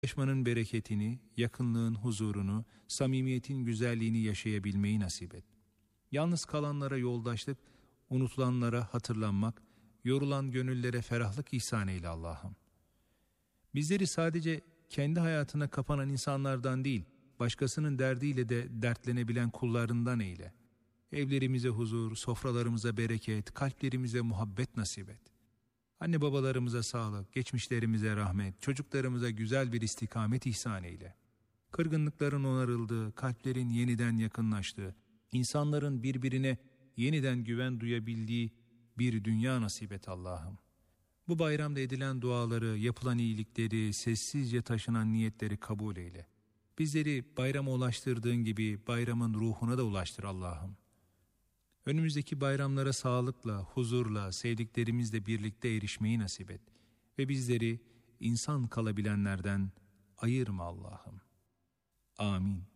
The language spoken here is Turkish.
Yaşamanın bereketini, yakınlığın huzurunu, samimiyetin güzelliğini yaşayabilmeyi nasip et. Yalnız kalanlara yoldaşlık, unutulanlara hatırlanmak, yorulan gönüllere ferahlık ihsan eyle Allah'ım. Bizleri sadece kendi hayatına kapanan insanlardan değil, başkasının derdiyle de dertlenebilen kullarından eyle. Evlerimize huzur, sofralarımıza bereket, kalplerimize muhabbet nasip et. Anne babalarımıza sağlık, geçmişlerimize rahmet, çocuklarımıza güzel bir istikamet ihsan eyle. Kırgınlıkların onarıldığı, kalplerin yeniden yakınlaştığı, insanların birbirine yeniden güven duyabildiği bir dünya nasip et Allah'ım. Bu bayramda edilen duaları, yapılan iyilikleri, sessizce taşınan niyetleri kabul eyle. Bizleri bayrama ulaştırdığın gibi bayramın ruhuna da ulaştır Allah'ım. Önümüzdeki bayramlara sağlıkla, huzurla, sevdiklerimizle birlikte erişmeyi nasip et. Ve bizleri insan kalabilenlerden ayırma Allah'ım. Amin.